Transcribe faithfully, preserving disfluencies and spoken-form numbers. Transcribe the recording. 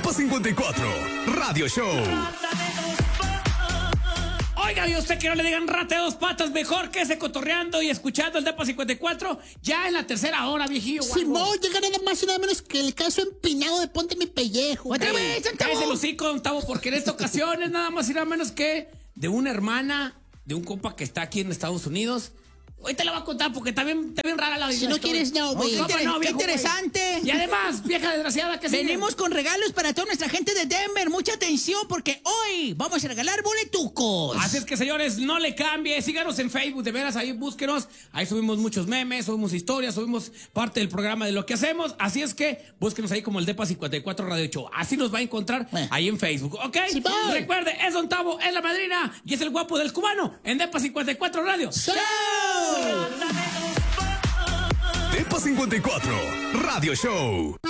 Depa cincuenta y cuatro Radio Show. Oiga, ¿y usted que no le digan rata de dos patas? Mejor que ese cotorreando y escuchando el Depa cincuenta y cuatro ya en la tercera hora, viejillo. Simón, llega nada más y nada menos que el caso empinado de Ponte mi pellejo. Otra vez, cállese el hocico, don Tavo, porque en esta ocasión es nada más y nada menos que de una hermana de un compa que está aquí en Estados Unidos. Hoy te la voy a contar porque está bien, está bien rara la vida. Si no quieres, no, güey. No, Qué, no, qué viejo, interesante. güey. Y además, vieja desgraciada, que Venimos con regalos para toda nuestra gente de Denver. Mucha atención porque hoy vamos a regalar boletucos. Así es que, señores, no le cambie. Síganos en Facebook, de veras, ahí búsquenos. Ahí subimos muchos memes, subimos historias, subimos parte del programa de lo que hacemos. Así es que búsquenos ahí como el Depa cincuenta y cuatro Radio Show. Así nos va a encontrar eh. ahí en Facebook, ¿ok? Sí, bye. Recuerde, es Don Tavo, es la madrina y es el guapo del cubano en Depa cincuenta y cuatro Radio ¡Show! Depa cincuenta y cuatro Radio Show.